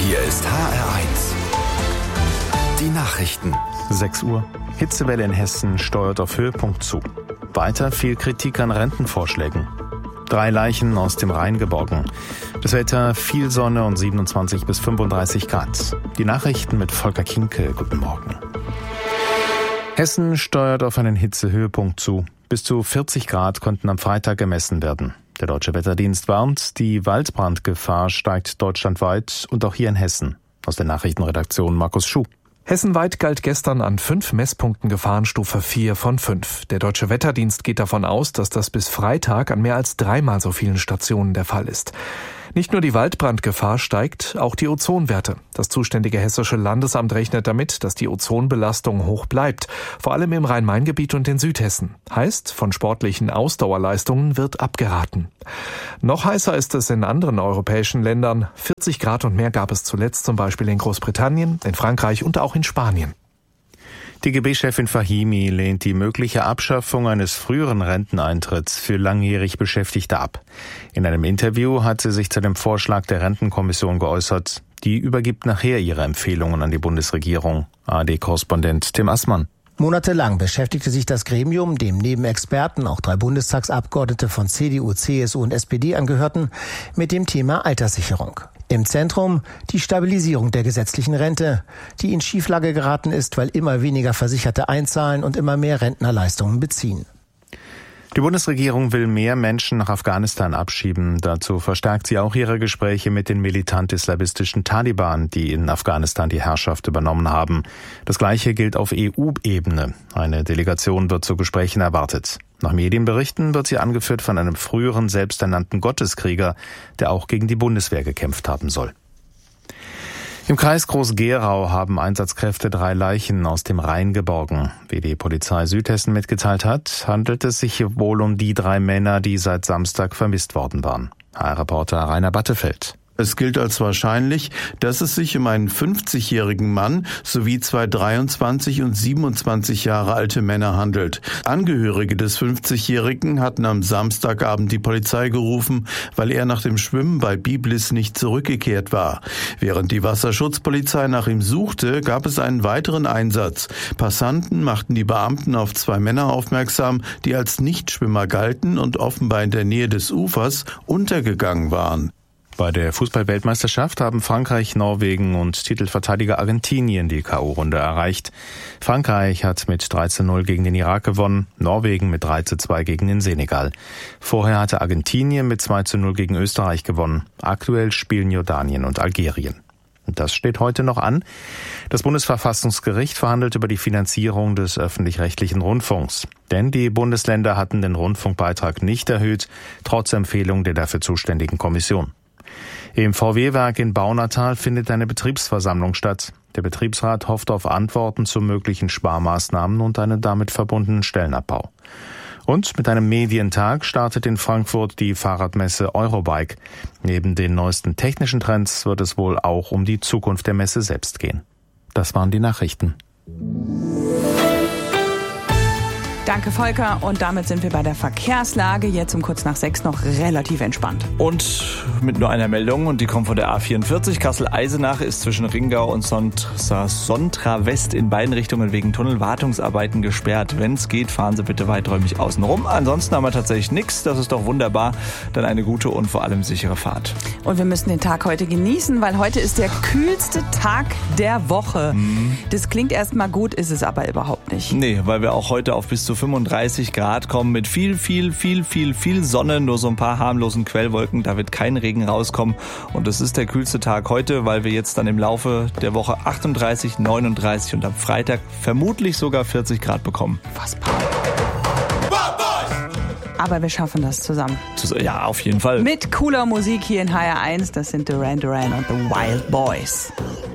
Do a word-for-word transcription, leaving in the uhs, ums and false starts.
Hier ist H R eins. Die Nachrichten. sechs Uhr. Hitzewelle in Hessen steuert auf Höhepunkt zu. Weiter viel Kritik an Rentenvorschlägen. Drei Leichen aus dem Rhein geborgen. Das Wetter viel Sonne und siebenundzwanzig bis fünfunddreißig Grad. Die Nachrichten mit Volker Kinke. Guten Morgen. Hessen steuert auf einen Hitzehöhepunkt zu. Bis zu vierzig Grad konnten am Freitag gemessen werden. Der Deutsche Wetterdienst warnt, die Waldbrandgefahr steigt deutschlandweit und auch hier in Hessen. Aus der Nachrichtenredaktion Markus Schuh. Hessenweit galt gestern an fünf Messpunkten Gefahrenstufe vier von fünf. Der Deutsche Wetterdienst geht davon aus, dass das bis Freitag an mehr als dreimal so vielen Stationen der Fall ist. Nicht nur die Waldbrandgefahr steigt, auch die Ozonwerte. Das zuständige Hessische Landesamt rechnet damit, dass die Ozonbelastung hoch bleibt, vor allem im Rhein-Main-Gebiet und in Südhessen. Heißt, von sportlichen Ausdauerleistungen wird abgeraten. Noch heißer ist es in anderen europäischen Ländern. vierzig Grad und mehr gab es zuletzt zum Beispiel in Großbritannien, in Frankreich und auch in Spanien. Die G B-Chefin Fahimi lehnt die mögliche Abschaffung eines früheren Renteneintritts für langjährig Beschäftigte ab. In einem Interview hat sie sich zu dem Vorschlag der Rentenkommission geäußert. Die übergibt nachher ihre Empfehlungen an die Bundesregierung. A R D-Korrespondent Tim Assmann. Monatelang beschäftigte sich das Gremium, dem neben Experten auch drei Bundestagsabgeordnete von C D U, C S U und S P D angehörten, mit dem Thema Alterssicherung. Im Zentrum die Stabilisierung der gesetzlichen Rente, die in Schieflage geraten ist, weil immer weniger Versicherte einzahlen und immer mehr Rentner Leistungen beziehen. Die Bundesregierung will mehr Menschen nach Afghanistan abschieben. Dazu verstärkt sie auch ihre Gespräche mit den militant-islamistischen Taliban, die in Afghanistan die Herrschaft übernommen haben. Das Gleiche gilt auf E U-Ebene. Eine Delegation wird zu Gesprächen erwartet. Nach Medienberichten wird sie angeführt von einem früheren selbsternannten Gotteskrieger, der auch gegen die Bundeswehr gekämpft haben soll. Im Kreis Groß-Gerau haben Einsatzkräfte drei Leichen aus dem Rhein geborgen. Wie die Polizei Südhessen mitgeteilt hat, handelt es sich wohl um die drei Männer, die seit Samstag vermisst worden waren. H R-Reporter Rainer Battefeld. Es gilt als wahrscheinlich, dass es sich um einen fünfzigjährigen Mann sowie zwei dreiundzwanzig und siebenundzwanzig Jahre alte Männer handelt. Angehörige des fünfzigjährigen hatten am Samstagabend die Polizei gerufen, weil er nach dem Schwimmen bei Biblis nicht zurückgekehrt war. Während die Wasserschutzpolizei nach ihm suchte, gab es einen weiteren Einsatz. Passanten machten die Beamten auf zwei Männer aufmerksam, die als Nichtschwimmer galten und offenbar in der Nähe des Ufers untergegangen waren. Bei der Fußball-Weltmeisterschaft haben Frankreich, Norwegen und Titelverteidiger Argentinien die K O-Runde erreicht. Frankreich hat mit drei zu null gegen den Irak gewonnen, Norwegen mit drei zu zwei gegen den Senegal. Vorher hatte Argentinien mit zwei zu null gegen Österreich gewonnen. Aktuell spielen Jordanien und Algerien. Und das steht heute noch an. Das Bundesverfassungsgericht verhandelt über die Finanzierung des öffentlich-rechtlichen Rundfunks. Denn die Bundesländer hatten den Rundfunkbeitrag nicht erhöht, trotz Empfehlung der dafür zuständigen Kommission. Im V W-Werk in Baunatal findet eine Betriebsversammlung statt. Der Betriebsrat hofft auf Antworten zu möglichen Sparmaßnahmen und einen damit verbundenen Stellenabbau. Und mit einem Medientag startet in Frankfurt die Fahrradmesse Eurobike. Neben den neuesten technischen Trends wird es wohl auch um die Zukunft der Messe selbst gehen. Das waren die Nachrichten. Danke, Volker. Und damit sind wir bei der Verkehrslage. Jetzt um kurz nach sechs noch relativ entspannt. Und mit nur einer Meldung, und die kommt von der A vierundvierzig. Kassel-Eisenach ist zwischen Ringau und Sontra West in beiden Richtungen wegen Tunnelwartungsarbeiten gesperrt. Wenn es geht, fahren Sie bitte weiträumig außen rum. Ansonsten haben wir tatsächlich nichts. Das ist doch wunderbar. Dann eine gute und vor allem sichere Fahrt. Und wir müssen den Tag heute genießen, weil heute ist der kühlste Tag der Woche. Mhm. Das klingt erstmal gut, ist es aber überhaupt nicht. Nee, weil wir auch heute auf bis zu fünfunddreißig Grad kommen mit viel, viel, viel, viel, viel Sonne, nur so ein paar harmlosen Quellwolken, da wird kein Regen rauskommen und es ist der kühlste Tag heute, weil wir jetzt dann im Laufe der Woche achtunddreißig, neununddreißig und am Freitag vermutlich sogar vierzig Grad bekommen. Was? Aber wir schaffen das zusammen. Ja, auf jeden Fall. Mit cooler Musik hier in H R eins, das sind Duran Duran und The Wild Boys.